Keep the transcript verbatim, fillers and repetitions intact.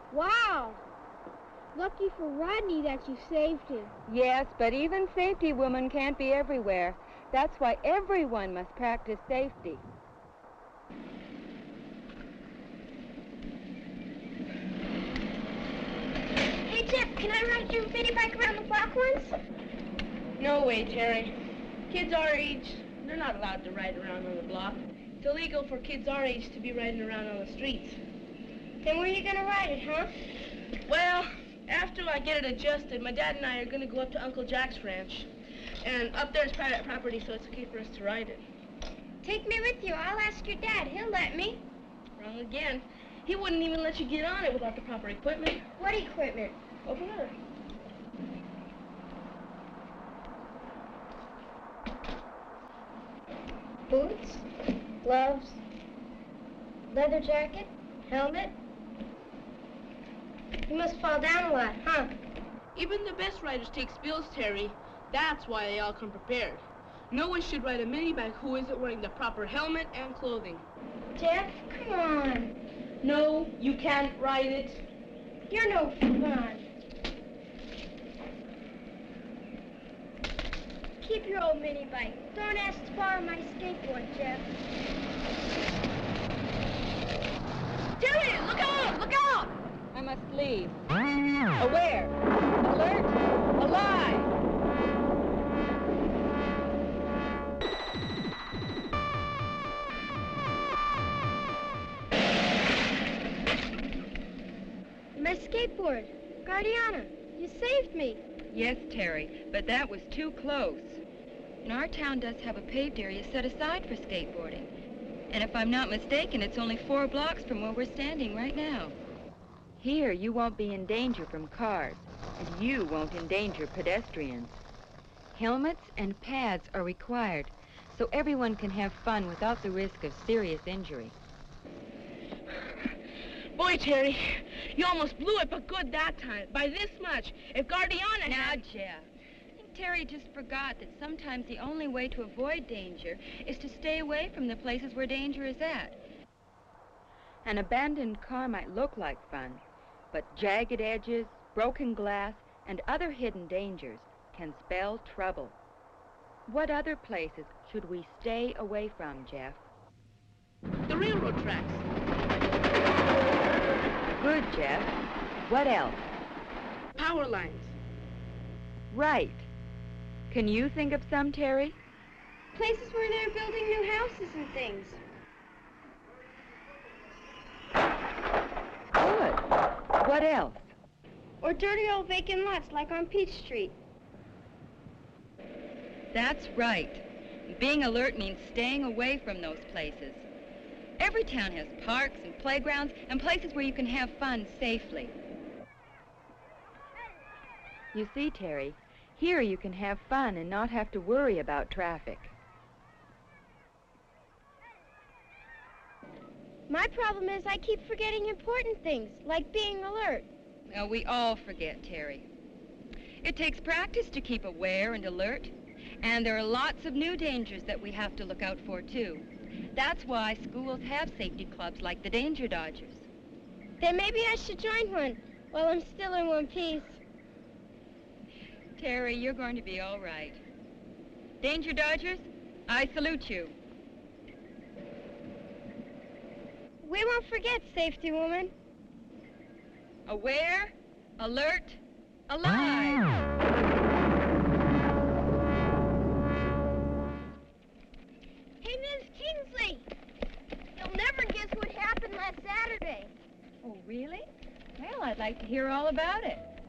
Wow! Lucky for Rodney that you saved him. Yes, but even safety women can't be everywhere. That's why everyone must practice safety. Hey, Jeff, can I ride your mini bike around the block once? No way, Terry. Kids our age, they're not allowed to ride around on the block. It's illegal for kids our age to be riding around on the streets. Then where are you gonna ride it, huh? Well, after I get it adjusted, my dad and I are gonna go up to Uncle Jack's ranch. And up there is private property, so it's okay for us to ride it. Take me with you. I'll ask your dad. He'll let me. Wrong again. He wouldn't even let you get on it without the proper equipment. What equipment? Over there. Boots, gloves, leather jacket, helmet. You must fall down a lot, huh? Even the best riders take spills, Terry. That's why they all come prepared. No one should ride a mini bike who isn't wearing the proper helmet and clothing. Jeff, come on. No, you can't ride it. You're no fun. Keep your old mini bike. Don't ask to borrow my skateboard, Jeff. Terry, look out! Look out! I must leave. Aware. Alert. Alive. My skateboard. Guardiana, you saved me. Yes, Terry, but that was too close. And our town does have a paved area set aside for skateboarding. And if I'm not mistaken, it's only four blocks from where we're standing right now. Here, you won't be in danger from cars, and you won't endanger pedestrians. Helmets and pads are required, so everyone can have fun without the risk of serious injury. Boy, Terry, you almost blew it, but good that time. By this much. If Guardiana Now, had... Jeff, I think Terry just forgot that sometimes the only way to avoid danger is to stay away from the places where danger is at. An abandoned car might look like fun, but jagged edges, broken glass, and other hidden dangers can spell trouble. What other places should we stay away from, Jeff? The railroad tracks. Good, Jeff. What else? Power lines. Right. Can you think of some, Terry? Places where they're building new houses and things. Good. What else? Or dirty old vacant lots like on Peach Street. That's right. Being alert means staying away from those places. Every town has parks and playgrounds and places where you can have fun safely. You see, Terry, here you can have fun and not have to worry about traffic. My problem is I keep forgetting important things, like being alert. Well, we all forget, Terry. It takes practice to keep aware and alert, and there are lots of new dangers that we have to look out for, too. That's why schools have safety clubs like the Danger Dodgers. Then maybe I should join one while I'm still in one piece. Terry, you're going to be all right. Danger Dodgers, I salute you. We won't forget, safety woman. Aware, alert, alive! Hey, Miss Kingsley! You'll never guess what happened last Saturday. Oh, really? Well, I'd like to hear all about it.